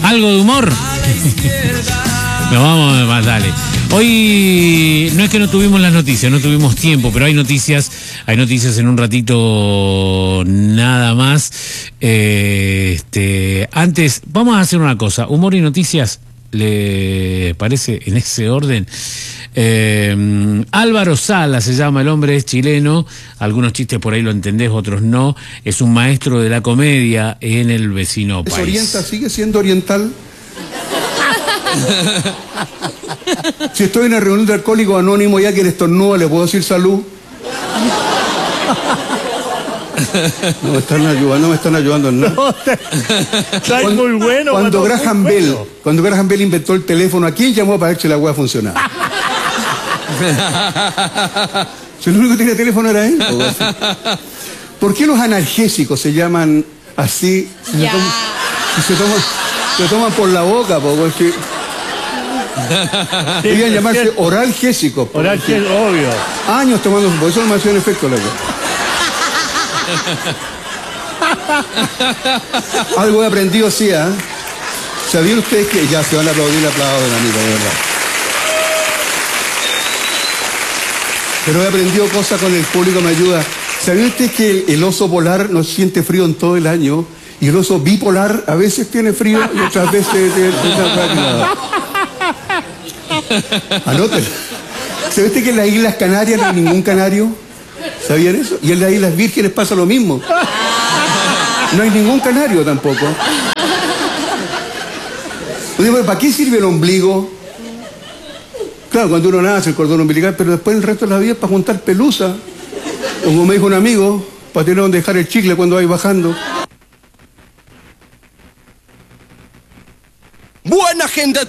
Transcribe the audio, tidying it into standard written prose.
¿Algo de humor? Nos vamos, dale. Hoy no es que no tuvimos las noticias, no tuvimos tiempo, pero hay noticias en un ratito nada más. Antes, vamos a hacer una cosa, humor y noticias, ¿le parece en ese orden? Álvaro Sala se llama, el hombre es chileno, algunos chistes por ahí lo entendés, otros no, es un maestro de la comedia en el vecino país. ¿Orienta sigue siendo oriental? Si estoy en una reunión de alcohólicos anónimos, ya que eres estornuda, ¿le puedo decir salud? No me están ayudando en nada. No, está muy bueno. Cuando Graham Bell inventó el teléfono, ¿a quién llamó para ver si la hueá funcionaba? Si el único que tenía teléfono era él. ¿Por qué los analgésicos se llaman así? Se toman por la boca, porque debían llamarse oralgésicos. Oralgésicos, obvio. Años tomando, por eso no me hacían efecto, loco. Algo he aprendido, sí, ¿eh? ¿Sabían ustedes que ya se van a aplaudir, aplauden a mí, de verdad? Pero he aprendido cosas con el público, me ayuda. ¿Sabían ustedes que el oso polar no siente frío en todo el año? Y el oso bipolar a veces tiene frío y otras veces tiene nada. Anoten. ¿Sabían ustedes que en las Islas Canarias no hay ningún canario? ¿Sabían eso? Y en las Islas Vírgenes pasa lo mismo. No hay ningún canario tampoco. ¿Para qué sirve el ombligo? Claro, cuando uno nace el cordón umbilical, pero después el resto de la vida es para juntar pelusa. Como me dijo un amigo, para tener donde dejar el chicle cuando vais bajando. Buena gente.